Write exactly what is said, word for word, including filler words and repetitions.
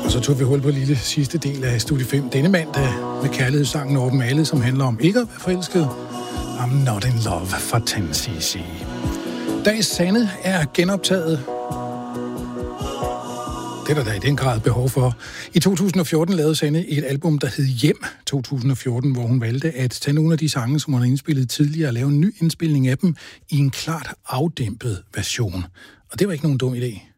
Og så tog vi hul på lille sidste del af Studie fem denne mandag med kærlighedssangen Over dem alle, som handler om ikke at være forelsket. I'm not in love fra ti C C. Dags Sanne er genoptaget. Det er der, der i den grad behov for. I to tusind og fjorten lavede Sanne et album, der hed Hjem to tusind og fjorten, hvor hun valgte at tage nogle af de sange, som hun havde indspillet tidligere, og lave en ny indspilning af dem i en klart afdæmpet version. Og det var ikke nogen dum idé.